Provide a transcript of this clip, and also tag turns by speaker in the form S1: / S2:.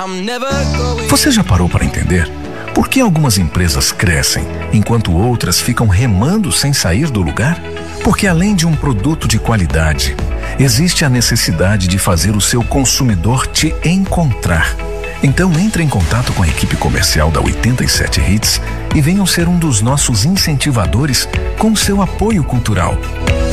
S1: Você já parou para entender por que algumas empresas crescem enquanto outras ficam remando sem sair do lugar? Porque além de um produto de qualidade, existe a necessidade de fazer o seu consumidor te encontrar. Então entre em contato com a equipe comercial da 87 Hits e venham ser um dos nossos incentivadores com seu apoio cultural.